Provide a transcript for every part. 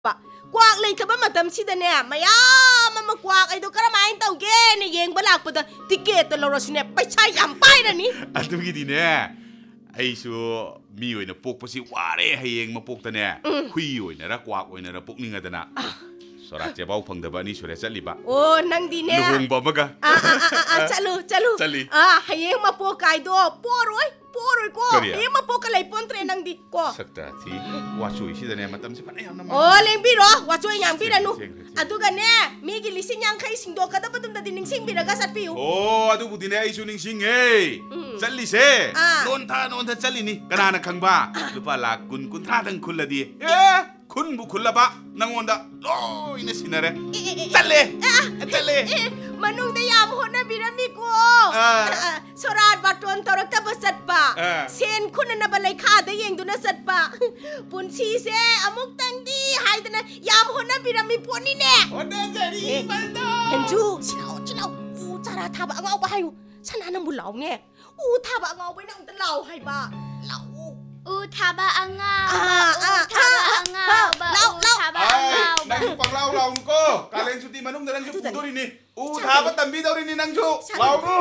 กวากเลยกับมาทำสิเดเนี่ยมายามันมากวากไอ้ตัวกระไม้เต่าเก๋เนี่ยยังบลักปะติเกตเราสิเนี่ยไปใช้ยำไปนะนี่อันนี้ดีเนี่ยไอ้ชัวมีอยู่ในปุกภาษีว่าเร่ให้เองมาปุกตัวเนี่ยคุยอยู่ในรักกวากอยู่ในรักปุกนี่ไงตัวน่ะสระเจ้าบ่าวพังเดบ้านี่ชัวร์เสร็จลิบะโอ้นั่งดีเนี่ยลูกบ่มากะจัลลูให้เองมาปุกไก่ตัวปูรวยก็เองมาปุกอะไรปนเทรนังดีก็สักแต่ที่ว่าช่วยสิตัวเนี่ยมาทำสิปันไอ้ยังน้ำโอ้เลี้ยงพี่หรอว่าช่วยยังพี่นะนูอะตุกันเนี่ยมีกี่ลิสิยังใครสิงโตกันแต่ปตุ้มตัดนิ่งสิงพี่นะก็สัตว์พี่โอ้อะตุบุตรเนี่ยไอ้ชูนิ่งสิงเฮ้จัลลิเซ่นนท่าจัลลินี่กันนาขังบ้าหรือเปล่าล่ะคุณท่าทั้งคุณละดีคุณบุคุณละบะนังวันดะโอ้ยนี่สินะเร่จัลเล่มนุษย์ได้ยามคนนั้นพี่นะมีกูสระบัตรวันตระกับสัตว์ป่าเซนคุณนั้นบัลลัยข้าได้ยังดูนะสัตว์ป่าปุนชีเสอมุกตังดีหายแต่นะยามคนนั้นพี่นะมีปนนี่แน่วันนั้นจะดีมันโตเห็นจูชิลาอูจาราทาบะเอาไปให้ฉันนั่นบุญเหล่าเนี่ยอูทาบะเอาไปนั่งแต่เหล่าให้บ้าเหล่าทาบะอังเงาทาบะอังเงาทาบะอังเงานั่งฟังเราก็การเล่นสุดที่มันนุ่มแต่นั่งชูตัวนี้ทาบะตั้มบีตัวนี้นั่งชูเรากู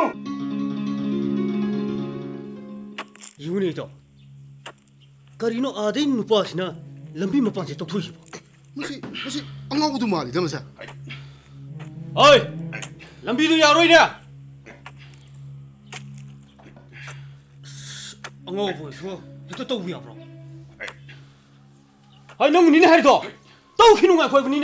ยูนี่ต่อการิโนอาดินนุปาสินะลำบีมาปังเจตทุยบ่ไม่ใช่อังเงาดูมาดิทำไมซะเฮ้ยลำบีดูยาวด้วยเนี่ยอังเงาบ่ชัว这都不要不？哎，弄你那还多，都去弄啊，快不你呢？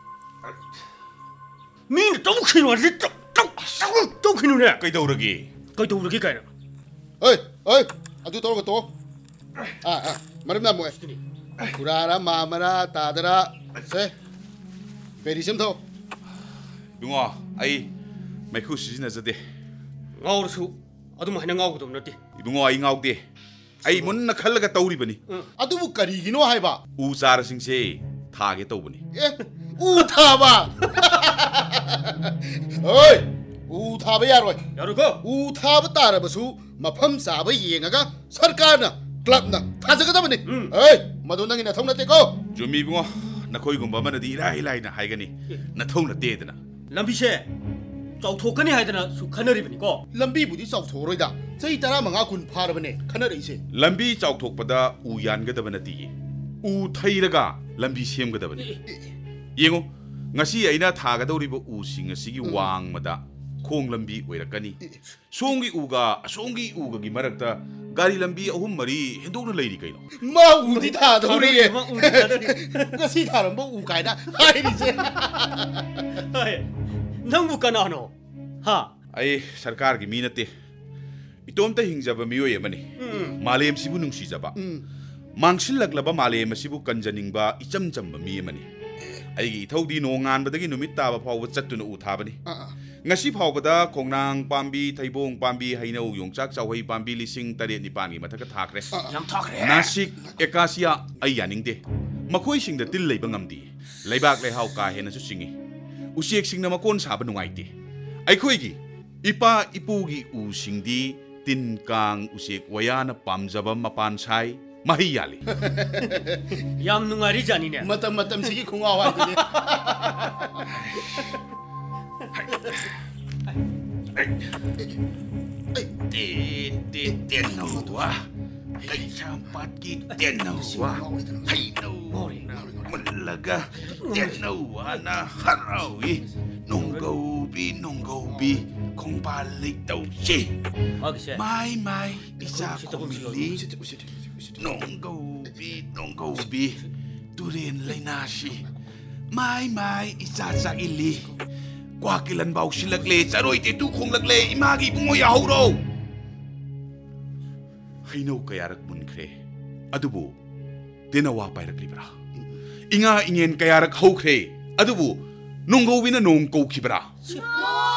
明都去弄，这都去弄呢？ 该到了给改了。 哎，啊，就多个多，มาเริ่มมวยกุราระมามาระตาดระเซ่เปรีซิมโตดูอ่ะไอ้ไม่คู่สินะจะเดเงาสู้อะดูมาให้เงากูตัวนั่นดิดูอ่ะไอ้เงาเดไอ้มันนักขัลก็ตัวรีบนี่อะดูบุกรีกินว่าให้บ่าอูซาร์สิงเซ่ทาเกตัวบนี่อูทาบ่าเฮ้ยอูทาไปยารวยยารุก็อูทาไปตาระบสู้มาพัมสาไปเองอะสักการน่ะกลับน่ะท่านจะก็ทำนี่เฮ้ยมาดูนั่งกินน่ะท่องนัดเตะก็จูมีบัวนักคุยกุมบ้ามันดีไล่น่ะให้กันนี่นักท่องนัดเตะน่ะลำพิเช่เจ้าถูกกันนี่ให้แต่น่ะสุขันอะไรเป็นก็ลำบีบุตรเจ้าถูกเลยด่าใจตารามังอาคุณพาระเป็นเนี่ยขันอะไรเช่ลำบีเจ้าถูกปะดาอูยันก็ได้เป็นตีอูไทยละกะลำบีเชียมก็ได้เป็นยังงูงั้นสิไอ้น่าทาก็ต้องรีบอูสิงสิกิวางมาดาคงลำบีไว้ละกันนี่ส่งกีอูกะกิมารักตาการีลำบีอาหุ่มมารีเห็นดูนั่นเลยดีกันเนาะมาอูที่ท่าตัวนี้งั้นสิท่าเราไม่อูไก่นะไอ้ดิเช่เฮ้ยนั่งบุกันอ่ะเนาะฮะไอ้สังกัดกิมีนัดเตะอีตัวมันหิงจับมีอยู่ยังมันนี่มาเลมสิบุนุ่งสีจับมังสิลักลับมาเลมสิบุกันจันิงบ้าอีจำมามีมันนี่ไอ้เท่าดีโนงานบัดกี้นุมิตาบ่พอวัดจัดตุนอุทาบันนี่งั้นสิพอบัดของนางปามบีไทยบงปามบีไฮนูยงจักเจ้าให้ปามบีลิซิงตะเดียนิปานีมาทักทากเรสยังทักเรนาซิกเอกาเซียไอ้ยานิงเดมาคุยสิงเดติลเลยบังงำดีเลยบากเลยเฮากาเห็นนั่นสุดสิงอุเสียกสิงนมาโกนสาบนุงไอตีไอ้คุยกี่อีป้าอีปูกี่อุสิงดีตินกางอุเสียกวายานปั๊มจับมาปานใช้มาฮิยาลียามนุงไอริจานี่เนี่ยมาตำสิกิคงเอาไว้ตัวนี้เตียนหนูวะไอ้ชาวปัดกี่เตียนหนูวะให้หนูมันละกะเตียนหนูวะนะฮาราวีนงกูบีคงปาลิตเอาเช่ไม่อิจาคงมิลีนงกูบีตุเรียนเลยนาชีไม่อิจาจากอิลีกว่ากิลันเบาชิลักเลจะรวยแต่ตู้คงลักเลอีมากีบุ้งยาวโรให้นูกยารักมุนเครอดูบูเดนว่าไปรักลิบราอิงาอิงเงินกยารักเขาเครอดูบูนงกูวินะนงกูคิบรา